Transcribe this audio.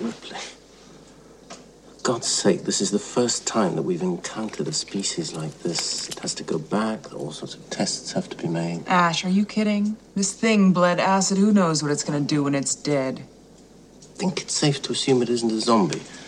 Ripley. For God's sake, this is the first time that we've encountered a species like this. It has to go back. All sorts of tests have to be made. Ash, are you kidding? This thing bled acid. Who knows what it's gonna do when it's dead? I think it's safe to assume it isn't a zombie.